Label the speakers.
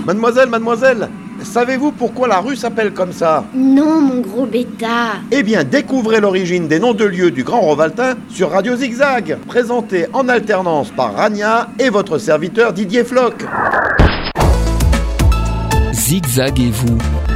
Speaker 1: Mademoiselle, savez-vous pourquoi la rue s'appelle comme ça?
Speaker 2: Non, mon gros bêta.
Speaker 1: Eh bien, découvrez l'origine des noms de lieux du Grand Rovaltin sur Radio Zigzag, présenté en alternance par Rania et votre serviteur Didier Floch.
Speaker 3: Zigzag et vous,